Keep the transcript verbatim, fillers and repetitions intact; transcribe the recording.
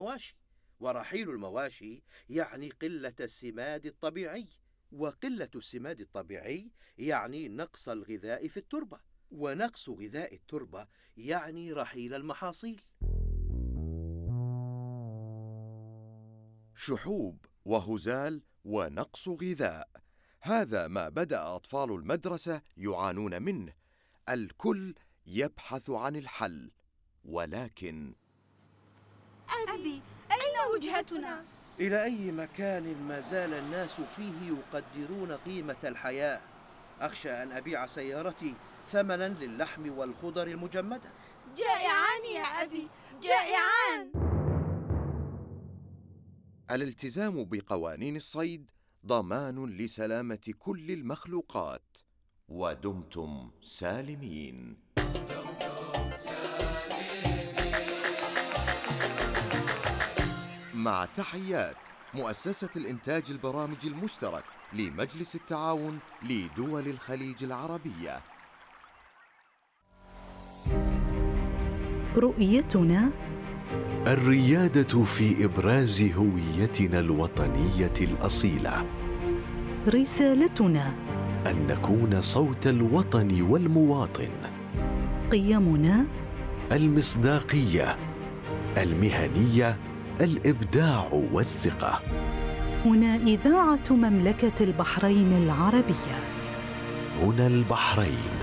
المواشي، ورحيل المواشي يعني قلة السماد الطبيعي، وقلة السماد الطبيعي يعني نقص الغذاء في التربة، ونقص غذاء التربة يعني رحيل المحاصيل. شحوب وهزال ونقص غذاء، هذا ما بدأ أطفال المدرسة يعانون منه. الكل يبحث عن الحل، ولكن أبي، أين وجهتنا؟ إلى أي مكان ما زال الناس فيه يقدرون قيمة الحياة؟ أخشى أن أبيع سيارتي ثمناً للحم والخضر المجمدة. جائعان يا أبي، جائعان. الالتزام بقوانين الصيد ضمان لسلامة كل المخلوقات. ودمتم سالمين. مع تحيات مؤسسة الإنتاج البرامج المشترك لمجلس التعاون لدول الخليج العربية. رؤيتنا الريادة في إبراز هويتنا الوطنية الأصيلة. رسالتنا أن نكون صوت الوطن والمواطن. قيمنا المصداقية، المهنية، الإبداع والثقة. هنا إذاعة مملكة البحرين العربية. هنا البحرين.